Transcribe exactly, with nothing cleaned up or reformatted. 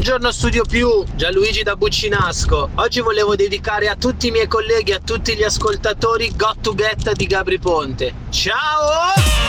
Buongiorno Studio Più, Gianluigi da Buccinasco. Oggi volevo dedicare a tutti i miei colleghi e a tutti gli ascoltatori Got to Get di Gabri Ponte. Ciao!